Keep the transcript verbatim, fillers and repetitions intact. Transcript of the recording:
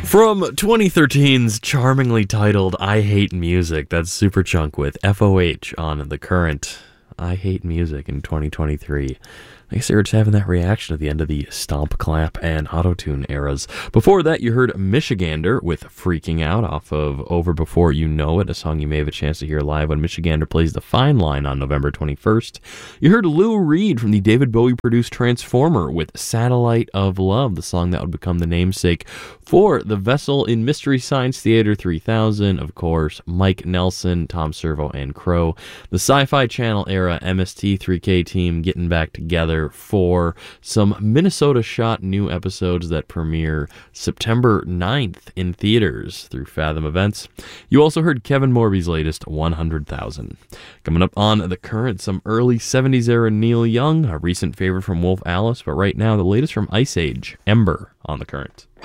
From twenty thirteen's charmingly titled I Hate Music, that's Superchunk with F O H on The Current. I Hate Music in twenty twenty-three. I guess they were just having that reaction at the end of the stomp, clap, and autotune eras. Before that, you heard Michigander with Freaking Out off of Over Before You Know It, a song you may have a chance to hear live when Michigander plays the Fine Line on November twenty-first. You heard Lou Reed from the David Bowie-produced Transformer with Satellite of Love, the song that would become the namesake for the vessel in Mystery Science Theater three thousand. Of course, Mike Nelson, Tom Servo, and Crow. The Sci-Fi Channel era M S T three K team getting back together for some Minnesota-shot new episodes that premiere September ninth in theaters through Fathom Events. You also heard Kevin Morby's latest one hundred thousand. Coming up on The Current, some early seventies era Neil Young, a recent favorite from Wolf Alice, but right now the latest from Ice Age, Ember, on The Current.